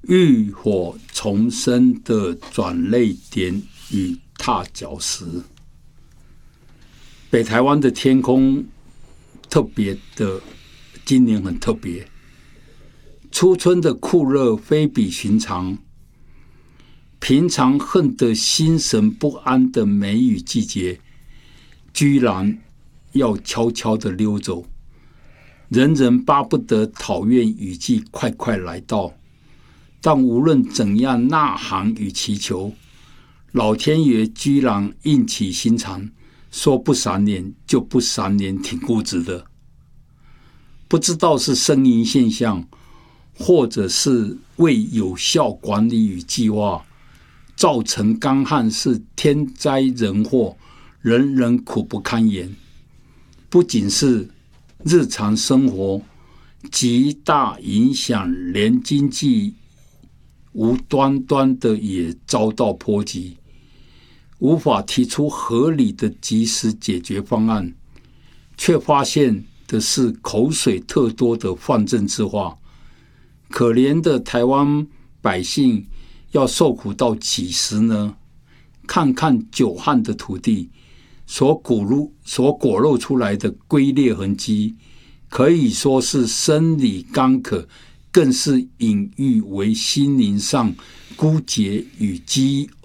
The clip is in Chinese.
浴火重生的转捩点与踏脚石。北台湾的天空特别的，今年很特别，初春的酷热非比寻常，平常恨得心神不安的梅雨季节，居然要悄悄地溜走，人人巴不得讨厌雨季快快来到。但无论怎样呐喊与祈求，老天爷居然硬起心肠，说不赏脸就不赏脸，挺固执的。不知道是生理现象，或者是未有效管理与计划，造成干旱是天灾人祸，人人苦不堪言。不仅是日常生活，极大影响连经济无端端的也遭到波及，无法提出合理的及时解决方案，却发现的是口水特多的泛政治化。可怜的台湾百姓要受苦到几时呢？看看久旱的土地所果露出来的龟裂痕迹，可以说是生理干渴，更是隐喻为心灵上孤绝与饥